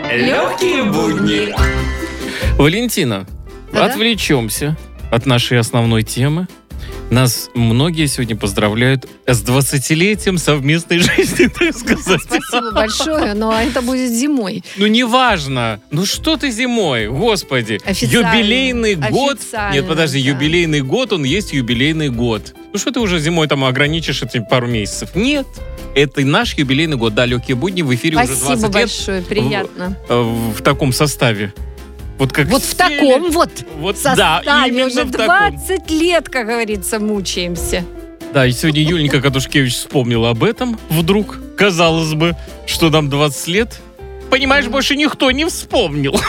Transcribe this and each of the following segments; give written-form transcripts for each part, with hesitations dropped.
Легкие будни. Валентина, отвлечемся от нашей основной темы. Нас многие сегодня поздравляют с 20-летием совместной жизни, так сказать. Спасибо большое, но это будет зимой. Ну, неважно. Ну, что ты зимой? Господи. Официально. Юбилейный год. Официально, Нет, подожди, да. юбилейный год, он есть юбилейный год. Ну, что ты уже зимой там ограничишь эти пару месяцев? Нет. Это наш юбилейный год. Да, «Легкие будни» в эфире уже 20 Спасибо лет. большое, приятно. В таком составе. Вот как Вот в таком вот да, составе именно уже в таком. 20 лет, как говорится, мучаемся. Да, и сегодня Юленька Кадушкевич вспомнила об этом вдруг. Казалось бы, что нам 20 лет. Понимаешь, больше никто не вспомнил.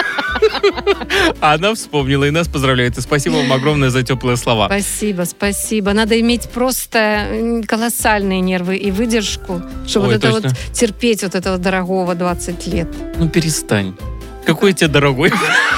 А она вспомнила и нас поздравляет. И спасибо вам огромное за теплые слова. Спасибо, спасибо. Надо иметь просто колоссальные нервы и выдержку, чтобы Ой, вот это точно. вот терпеть вот этого дорогого 20 лет. Ну, перестань. Какой тебе дорогой?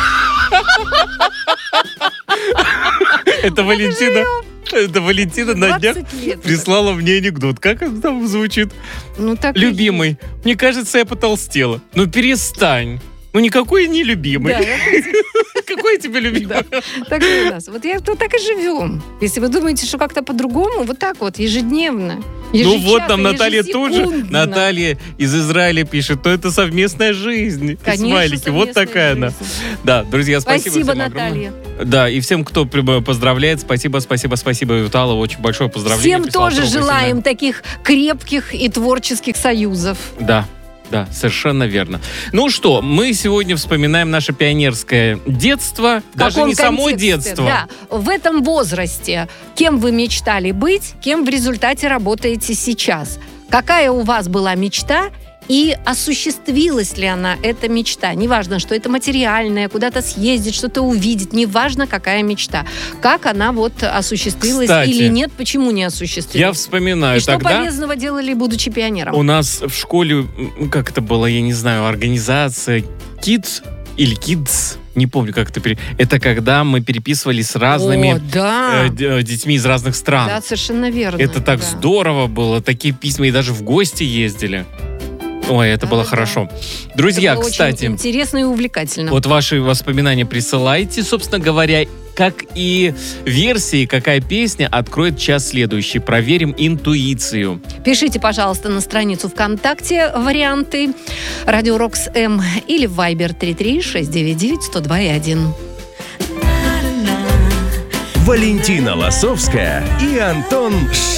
Это Валентина на днях 20 лет. прислала мне анекдот. Как он там звучит? Ну, так и Любимый, мне кажется, я потолстела. Ну, перестань. Ну, никакой не любимый. Да, Какой тебе любимый? так и у нас. Вот так и живем. Если вы думаете, что как-то по-другому, вот так вот, ежедневно. Ну вот нам ежечасно, Наталья тут же. ежесекундно. Наталья из Израиля пишет, то это совместная жизнь. Конечно, Смайлики. Вот совместная такая она. жизнь. Да, друзья, спасибо Спасибо, всем огромное. Наталья. Да, и всем, кто поздравляет, спасибо, Витала, очень большое поздравление. Всем прислала тоже трогательное. желаем таких крепких и творческих союзов. Да, совершенно верно. Ну что, мы сегодня вспоминаем наше пионерское детство, В даже каком не само контексте? детство. Да, в этом возрасте кем вы мечтали быть, кем в результате работаете сейчас? Какая у вас была мечта? И осуществилась ли она, эта мечта? Неважно, что это материальное, куда-то съездить, что-то увидеть. Неважно, какая мечта. Как она вот осуществилась, Кстати, или нет, почему не осуществилась? Я вспоминаю И что тогда... полезного делали, будучи пионером? У нас в школе, как это было, я не знаю, организация Kids или Kids, не помню, как это... Это когда мы переписывались с разными О, да. детьми из разных стран. Да, совершенно верно. Это так да. здорово было, такие письма, и даже в гости ездили. Ой, это было Да. хорошо. Друзья, Это было кстати, очень интересно и увлекательно. вот ваши воспоминания присылайте, собственно говоря, как и версии, какая песня откроет час следующий. Проверим интуицию. Пишите, пожалуйста, на страницу ВКонтакте варианты Радио Рокс М или в Viber 33-699-102-1. Валентина Лосовская и Антон